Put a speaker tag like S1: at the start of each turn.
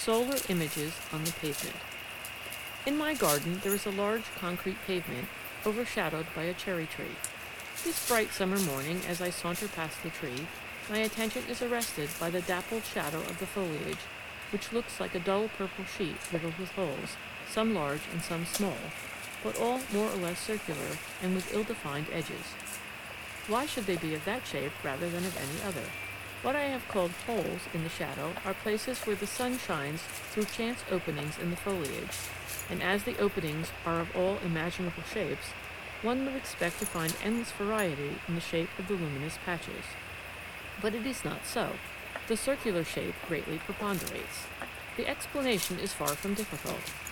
S1: solar images on the pavement. In my garden there is a large concrete pavement overshadowed by a cherry tree. This bright summer morning, as I saunter past the tree, my attention is arrested by the dappled shadow of the foliage, which looks like a dull purple sheet riddled with holes, some large and some small, but all more or less circular and with ill-defined edges. Why should they be of that shape rather than of any other? What I have called holes in the shadow are places where the sun shines through chance openings in the foliage, and as the openings are of all imaginable shapes, one would expect to find endless variety in the shape of the luminous patches. But it is not so. The circular shape greatly preponderates. The explanation is far from difficult.